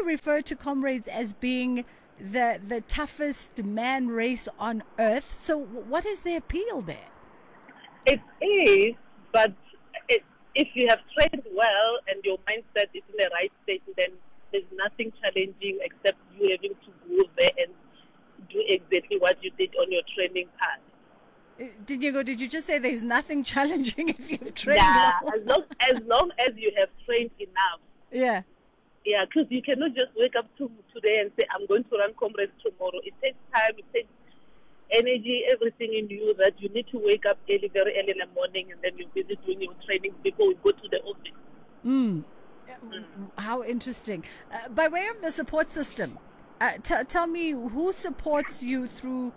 refer to Comrades as being the toughest man race on earth. So what is the appeal there? It is, but if you have trained well and your mindset is in the right state, then there's nothing challenging except you having to go there and do exactly what you did on your training path. Did you just say there's nothing challenging if you've trained well? as long as you have trained enough. Yeah. Yeah, because you cannot just wake up today and say, I'm going to run Comrades tomorrow. It takes time, it takes energy, everything in you that you need to wake up early, very early in the morning, and then you're busy doing your training before we go to the office. How interesting. By way of the support system, tell me who supports you through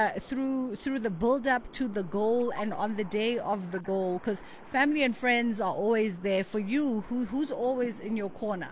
the build-up to the goal and on the day of the goal, because family and friends are always there for you. Who's always in your corner?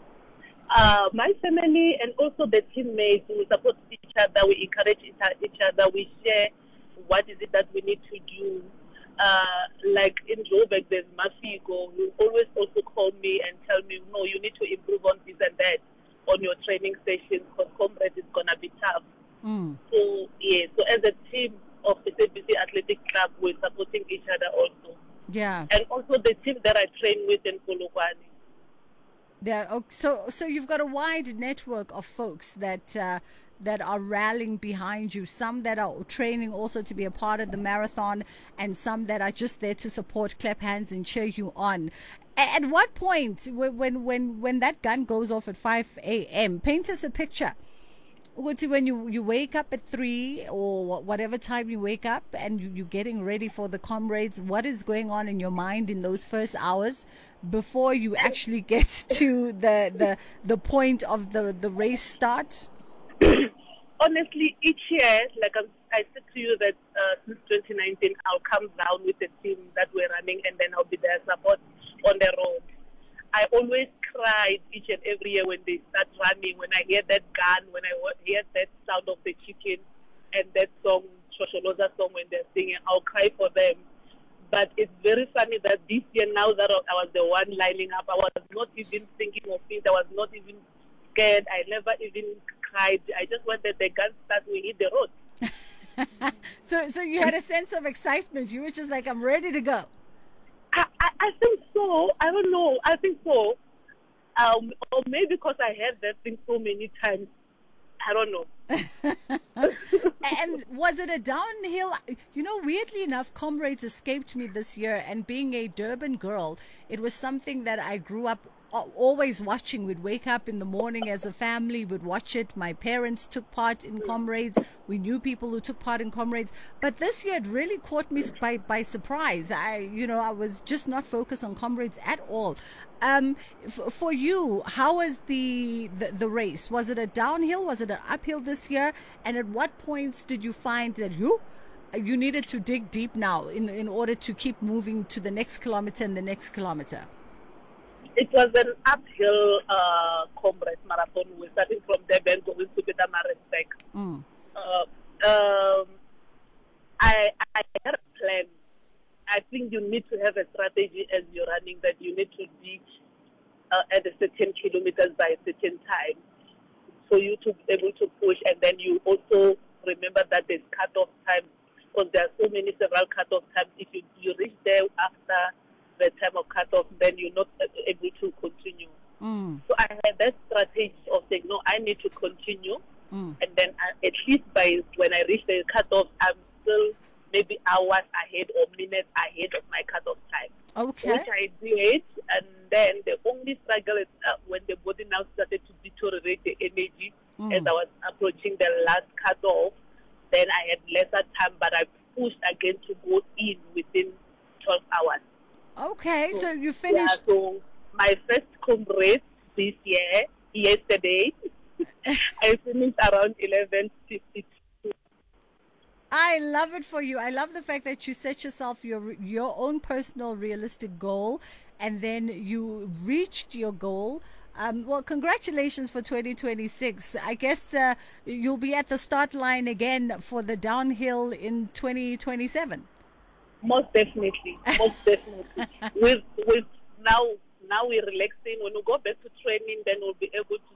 My family and also the teammates. We support each other, we encourage each other, we share what is it that we need to do. Like in Joburg, there's Mafiko, who always also call me and tell me, no, you need to improve on this and that on your training sessions, because Comrades is going to be tough. So as a team of the SABC Athletic Club, we're supporting each other also. Yeah. And also the team that I train with in Polokwane. Yeah. So you've got a wide network of folks that are rallying behind you. Some that are training also to be a part of the marathon, and some that are just there to support, clap hands, and cheer you on. At what point, when that gun goes off at 5 a.m., paint us a picture. When you wake up at 3 or whatever time you wake up and you're getting ready for the Comrades, what is going on in your mind in those first hours before you actually get to the point of the race start? Honestly, each year, like I said to you that since 2019, I'll come down with the team that we're running, and then I'll be there support on the road. I always cried each and every year when they start running, when I hear that gun, when I hear that sound of the chicken and that song, Shosholoza song, when they're singing, I'll cry for them. But it's very funny that this year, now that I was the one lining up, I was not even thinking of it. I was not even scared. I never even cried. I just wanted the gun start, we hit the road. So you had a sense of excitement. You were just like, I'm ready to go. I think so. I don't know. I think so. Or maybe because I heard that thing so many times. I don't know. And was it a downhill? Weirdly enough, Comrades escaped me this year. And being a Durban girl, it was something that I grew up always watching. We'd wake up in the morning as a family, would watch it. My parents took part in Comrades. We knew people who took part in Comrades. But this year it really caught me by surprise. I was just not focused on Comrades at all. For you, how was the race? Was it a downhill? Was it an uphill this year? And at what points did you find that you needed to dig deep now in order to keep moving to the next kilometer and the next kilometer? It was an uphill Comrades marathon. We're starting from Durban going to Pietermaritzburg. I had a plan. I think you need to have a strategy as you're running, that you need to be at a certain kilometers by a certain time, so you to be able to push. And then you also remember that there's cut-off time, because there are several cut-off times. If you reach there after the time of cut-off, then you're not able to continue. So I had that strategy of saying, no, I need to continue. And then at least by when I reach the cut-off, I'm still maybe hours ahead or minutes ahead of my cut-off time. Okay. Which I did. And then the only struggle is when the body now started to deteriorate the energy as I was approaching the last cut-off, then I had lesser time, but I pushed again to go in within 12 hours. Okay, so you finished. Yeah, so my first Comrades this year, yesterday, I finished around 11:52. I love it for you. I love the fact that you set yourself your own personal realistic goal, and then you reached your goal. Well, congratulations for 2026. I guess you'll be at the start line again for the downhill in 2027. Most definitely. With now we're relaxing. When we go back to training, then we'll be able to